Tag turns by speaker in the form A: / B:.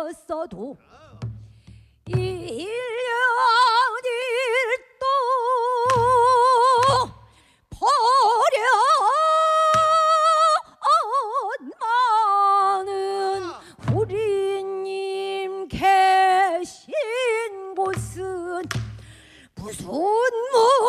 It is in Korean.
A: 되었어도 1년일 또 버려만은 우리님 계신 곳은 무슨